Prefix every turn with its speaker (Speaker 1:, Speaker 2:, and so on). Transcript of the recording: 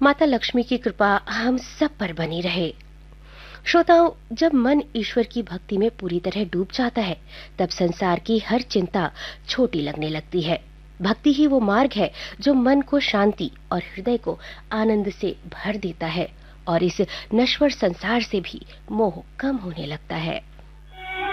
Speaker 1: माता लक्ष्मी की कृपा हम सब पर बनी रहे। श्रोताओं, जब मन ईश्वर की भक्ति में पूरी तरह डूब जाता है, तब संसार की हर चिंता छोटी लगने लगती है। भक्ति ही वो मार्ग है जो मन को शांति और हृदय को आनंद से भर देता है और इस नश्वर संसार से भी मोह कम होने लगता है।